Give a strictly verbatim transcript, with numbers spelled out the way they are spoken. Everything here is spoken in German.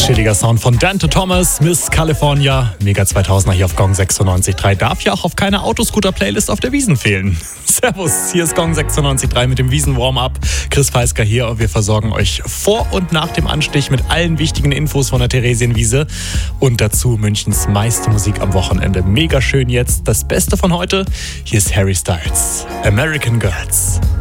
Chilliger Sound von Dante Thomas, Miss California, Mega zweitausender hier auf Gong sechsundneunzig Komma drei. Darf ja auch auf keiner Autoscooter-Playlist auf der Wiesn fehlen. Servus, hier ist Gong sechsundneunzig Komma drei mit dem Wiesn-Warm-Up. Chris Feisker hier und wir versorgen euch vor und nach dem Anstich mit allen wichtigen Infos von der Theresienwiese. Und dazu Münchens meiste Musik am Wochenende. Mega schön jetzt. Das Beste von heute, hier ist Harry Styles, American Girls.